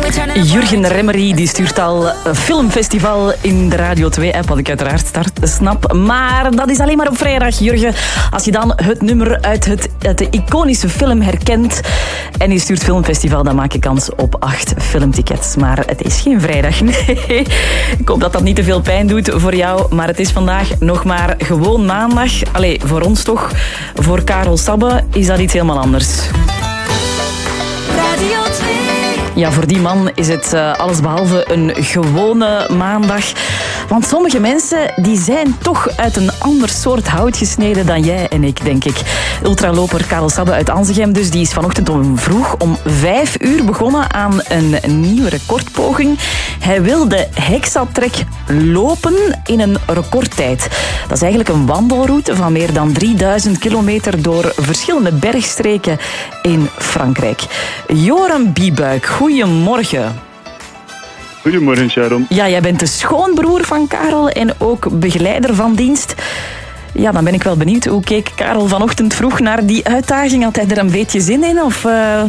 Jurgen Remmery die stuurt al filmfestival in de Radio 2-app, wat ik uiteraard snap. Maar dat is alleen maar op vrijdag, Jurgen. Als je dan het nummer uit de iconische film herkent en je stuurt filmfestival, dan maak je kans op 8 filmtickets. Maar het is geen vrijdag, nee. Ik hoop dat dat niet te veel pijn doet voor jou. Maar het is vandaag nog maar gewoon maandag. Allee, voor ons toch. Voor Karel Sabbe is dat iets helemaal anders. Radio 2. Ja, voor die man is het allesbehalve een gewone maandag. Want sommige mensen die zijn toch uit een ander soort hout gesneden dan jij en ik, denk ik. Ultraloper Karel Sabbe uit Anzegem dus, die is vanochtend vroeg om 5 uur begonnen aan een nieuwe recordpoging. Hij wil de hexatrek lopen in een recordtijd. Dat is eigenlijk een wandelroute van meer dan 3000 kilometer door verschillende bergstreken in Frankrijk. Joram Biebuik, goedemorgen. Goedemorgen, Sharon. Ja, jij bent de schoonbroer van Karel en ook begeleider van dienst. Ja, dan ben ik wel benieuwd. Hoe keek Karel vanochtend vroeg naar die uitdaging? Had hij er een beetje zin in? Of,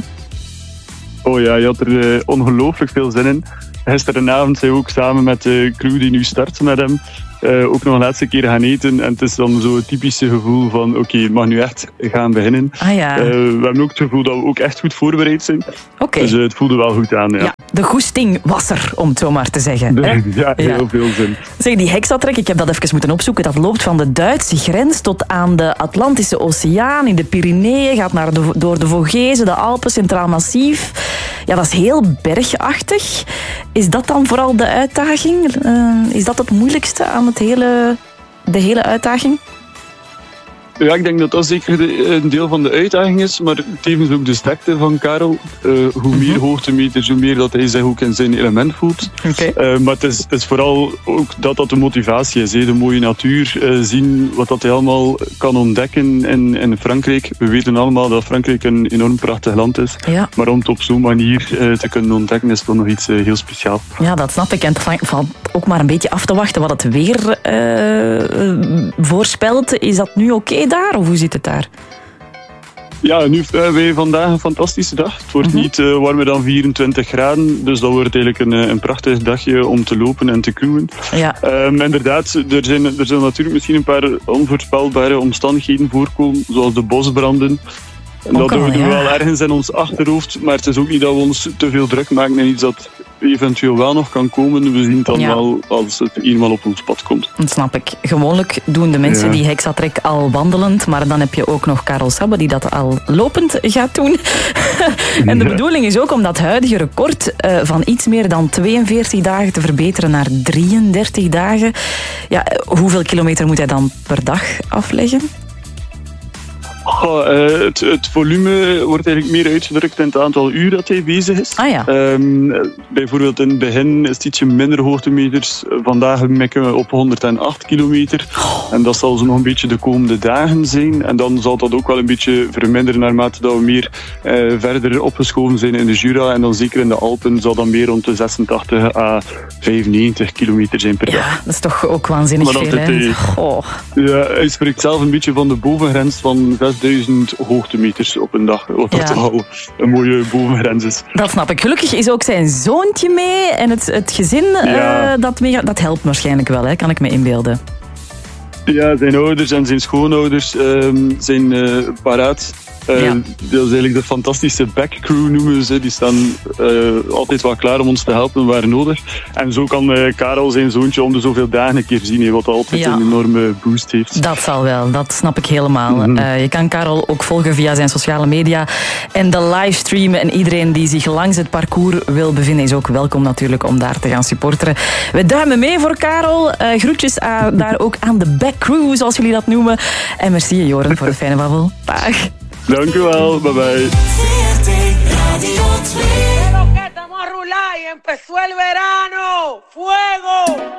Oh ja, je had er ongelooflijk veel zin in. Gisterenavond zijn we ook samen met de crew die nu start met hem ook nog een laatste keer gaan eten. En het is dan zo het typische gevoel van oké, het mag nu echt gaan beginnen. Ah, ja. We hebben ook het gevoel dat we ook echt goed voorbereid zijn. Okay. Dus het voelde wel goed aan. Ja. De goesting was er, om het zo maar te zeggen. Ja, heel veel zin. Zeg, die hexatrek, ik heb dat even moeten opzoeken. Dat loopt van de Duitse grens tot aan de Atlantische Oceaan, in de Pyreneeën, gaat door de Vogezen, de Alpen, Centraal Massief. Ja, dat is heel bergachtig. Is dat dan vooral de uitdaging? Is dat het moeilijkste aan de hele uitdaging? Ja, ik denk dat dat zeker een deel van de uitdaging is, maar tevens ook de sterkte van Karel. Hoe meer hoogtemeters, hoe meer dat hij zich ook in zijn element voelt. Okay. Maar het is vooral ook dat de motivatie is. De mooie natuur, zien wat dat hij allemaal kan ontdekken in Frankrijk. We weten allemaal dat Frankrijk een enorm prachtig land is. Ja. Maar om het op zo'n manier te kunnen ontdekken is toch nog iets heel speciaals. Ja, dat snap ik. En het valt ook maar een beetje af te wachten wat het weer voorspelt. Is dat nu oké daar, of hoe zit het daar? Ja, nu hebben wij vandaag een fantastische dag. Het wordt niet warmer dan 24 graden, dus dat wordt eigenlijk een prachtig dagje om te lopen en te cruisen. Ja. Inderdaad, er zullen natuurlijk misschien een paar onvoorspelbare omstandigheden voorkomen, zoals de bosbranden. En dat doen we wel ergens in ons achterhoofd, maar het is ook niet dat we ons te veel druk maken in iets dat eventueel wel nog kan komen. We zien het dan wel als het eenmaal op ons pad komt. Dat snap ik. Gewoonlijk doen de mensen die hexatrek al wandelend, maar dan heb je ook nog Karel Sabbe die dat al lopend gaat doen. En de bedoeling is ook om dat huidige record van iets meer dan 42 dagen te verbeteren naar 33 dagen. Ja, hoeveel kilometer moet hij dan per dag afleggen? Het volume wordt eigenlijk meer uitgedrukt in het aantal uur dat hij bezig is. Ah, ja. Bijvoorbeeld in het begin is het ietsje minder hoogtemeters. Vandaag mikken we op 108 kilometer. En dat zal zo nog een beetje de komende dagen zijn. En dan zal dat ook wel een beetje verminderen naarmate dat we meer verder opgeschoven zijn in de Jura. En dan zeker in de Alpen zal dan meer rond de 86 à 95 kilometer zijn per dag. Ja, dat is toch ook waanzinnig veel, hè? Ja, hij spreekt zelf een beetje van de bovengrens van 6000 hoogtemeters op een dag. Wat dat al een mooie bovengrens is. Dat snap ik. Gelukkig is ook zijn zoontje mee en het gezin dat helpt waarschijnlijk wel, hè? Kan ik me inbeelden. Ja, zijn ouders en zijn schoonouders zijn paraat. Dat is eigenlijk de fantastische backcrew noemen ze. Die staan altijd wel klaar om ons te helpen waar nodig. En zo kan Karel zijn zoontje om de zoveel dagen een keer zien, wat altijd een enorme boost heeft. Dat zal wel, dat snap ik helemaal. Je kan Karel ook volgen via zijn sociale media en de livestream. En iedereen die zich langs het parcours wil bevinden is ook welkom natuurlijk om daar te gaan supporteren. We duimen mee voor Karel. Groetjes daar ook aan de backcrew, zoals jullie dat noemen. En merci Joren voor de fijne babbel. Dag. Dank u wel, bye bye. Estamos a rular y empezó el verano. ¡Fuego!